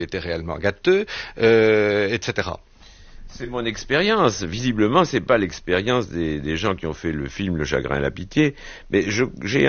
était réellement gâteux, etc. C'est mon expérience. Visiblement, c'est pas l'expérience des gens qui ont fait le film Le Chagrin et la Pitié, mais j'ai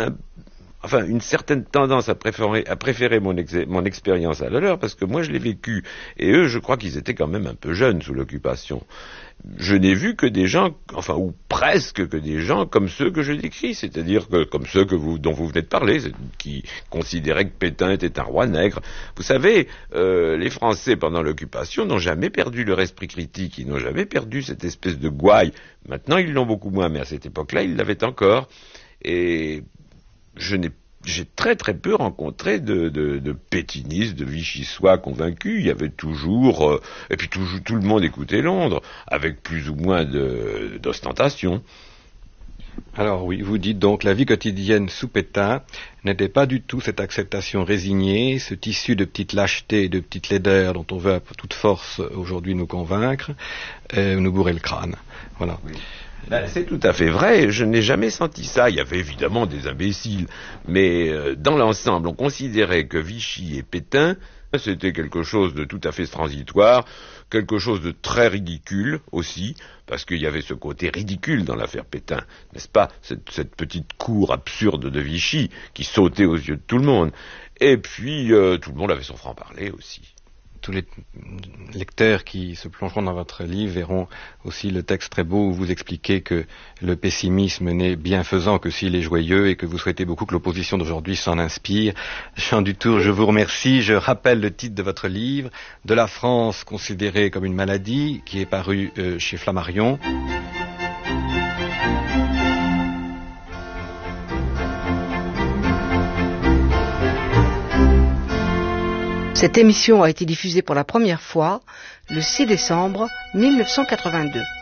une certaine tendance à préférer mon expérience à la leur, parce que moi je l'ai vécu, et eux je crois qu'ils étaient quand même un peu jeunes sous l'occupation. Je n'ai vu que des gens, ou presque que des gens comme ceux que je décris, c'est-à-dire comme ceux dont vous venez de parler, qui considéraient que Pétain était un roi nègre. Vous savez, les Français pendant l'occupation n'ont jamais perdu leur esprit critique, ils n'ont jamais perdu cette espèce de gouaille. Maintenant ils l'ont beaucoup moins, mais à cette époque-là ils l'avaient encore. Et j'ai très très peu rencontré de pétinistes, de vichysois convaincus. Il y avait toujours, et puis tout le monde écoutait Londres, avec plus ou moins d'ostentation. Alors oui, vous dites donc la vie quotidienne sous Pétain n'était pas du tout cette acceptation résignée, ce tissu de petites lâchetés et de petites laideurs dont on veut à toute force aujourd'hui nous convaincre, nous bourrer le crâne. Voilà. Oui. C'est tout à fait vrai, je n'ai jamais senti ça. Il y avait évidemment des imbéciles, mais dans l'ensemble, on considérait que Vichy et Pétain, c'était quelque chose de tout à fait transitoire, quelque chose de très ridicule aussi, parce qu'il y avait ce côté ridicule dans l'affaire Pétain, n'est-ce pas, cette petite cour absurde de Vichy qui sautait aux yeux de tout le monde. Et puis, tout le monde avait son franc-parler aussi. Tous les lecteurs qui se plongeront dans votre livre verront aussi le texte très beau où vous expliquez que le pessimisme n'est bienfaisant que s'il est joyeux et que vous souhaitez beaucoup que l'opposition d'aujourd'hui s'en inspire. Jean Dutour, je vous remercie. Je rappelle le titre de votre livre, De la France considérée comme une maladie, qui est paru chez Flammarion. Cette émission a été diffusée pour la première fois le 6 décembre 1982.